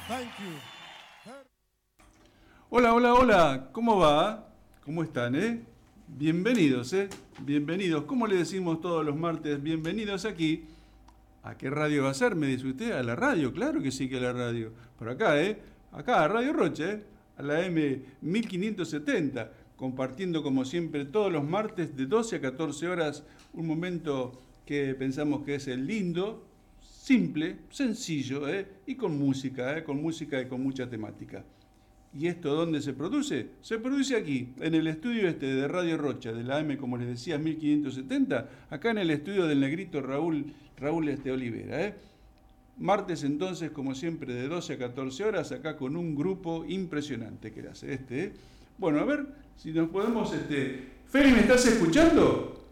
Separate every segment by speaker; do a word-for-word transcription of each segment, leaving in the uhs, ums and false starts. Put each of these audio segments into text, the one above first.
Speaker 1: Thank you.
Speaker 2: Hola, hola, hola, ¿cómo va? ¿Cómo están, eh? Bienvenidos, eh. Bienvenidos. ¿Cómo le decimos todos los martes? Bienvenidos aquí. ¿A qué radio va a ser? Me dice usted. A la radio, claro que sí que a la radio. Por acá, eh. Acá, a Radio Rocha, eh. A la M mil quinientos setenta. Compartiendo como siempre todos los martes de doce a catorce horas. Un momento que pensamos que es el lindo, simple, sencillo, eh. Y con música, eh. Con música y con mucha temática. ¿Y esto dónde se produce? Se produce aquí, en el estudio este de Radio Rocha, de la A M, como les decía, mil quinientos setenta, acá en el estudio del negrito Raúl, Raúl este Olivera. ¿eh? Martes entonces, como siempre, de doce a catorce horas, acá con un grupo impresionante que hace este. ¿eh? Bueno, a ver si nos podemos... Este... Feli, ¿me estás escuchando?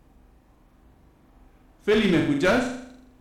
Speaker 2: Feli, ¿me escuchás?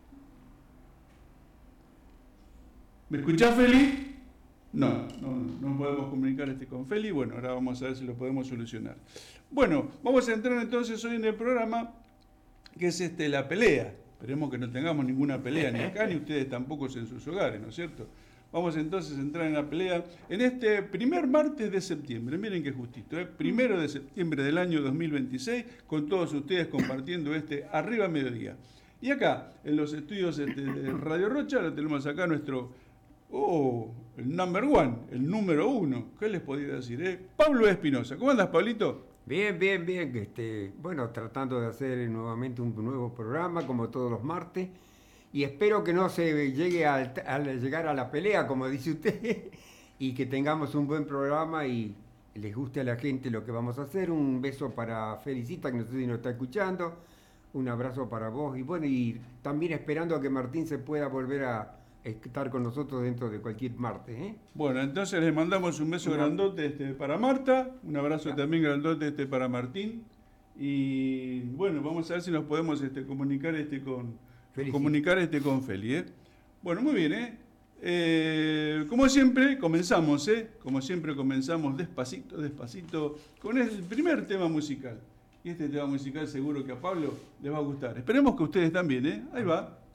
Speaker 2: ¿Me escuchás, Feli? No, no, no podemos comunicar este con Feli. Bueno, ahora vamos a ver si lo podemos solucionar. Bueno, vamos a entrar entonces hoy en el programa que es este la pelea. Esperemos que no tengamos ninguna pelea ni acá ni ustedes tampoco en sus hogares, ¿no es cierto? Vamos entonces a entrar en la pelea en este primer martes de septiembre. Miren qué justito, ¿eh? Primero de septiembre del año dos mil veintiséis, con todos ustedes compartiendo este Arriba Mediodía. Y acá, en los estudios este, de Radio Rocha, lo tenemos acá nuestro... Oh, el number one, el número uno. ¿Qué les podía decir? Eh? Pablo Espinosa. ¿Cómo andas, Pablito?
Speaker 3: Bien, bien, bien. Este, bueno, tratando de hacer nuevamente un nuevo programa, como todos los martes. Y espero que no se llegue a, a llegar a la pelea, como dice usted, y que tengamos un buen programa y les guste a la gente lo que vamos a hacer. Un beso para Felicita, que no sé si nos está escuchando. Un abrazo para vos. Y bueno, y también esperando a que Martín se pueda volver a... estar con nosotros dentro de cualquier martes. ¿eh?
Speaker 2: Bueno, entonces les mandamos un beso
Speaker 3: Una...
Speaker 2: grandote este, para Marta, un abrazo ya. también grandote este, para Martín. Y bueno, vamos a ver si nos podemos este, comunicar, este, con, comunicar este, con Feli. ¿eh? Bueno, muy bien. ¿eh? Eh, como siempre, comenzamos, ¿eh? Como siempre, comenzamos despacito, despacito, con el primer tema musical. Y este tema musical seguro que a Pablo le va a gustar. Esperemos que ustedes también. ¿eh? Ahí va.